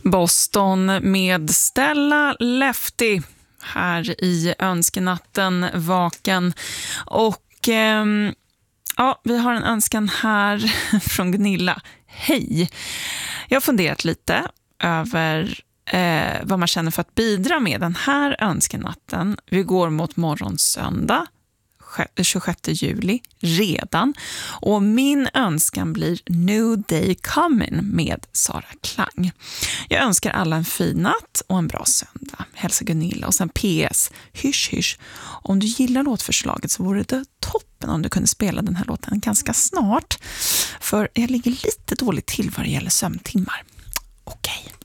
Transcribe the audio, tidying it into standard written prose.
Boston med Stella Lefty här i önskenatten vaken. Och vi har en önskan här från Gunilla. Hej! Jag har funderat lite över vad man känner för att bidra med den här önskenatten. Vi går mot morgonsöndag, 26 juli redan. Och min önskan blir New Day Coming med Sara Klang. Jag önskar alla en fin natt och en bra söndag. Hälsa Gunilla. Och sen PS, hysch hysch. Om du gillar låtförslaget så vore det toppen om du kunde spela den här låten ganska snart. För jag ligger lite dåligt till vad det gäller sömntimmar. Okej.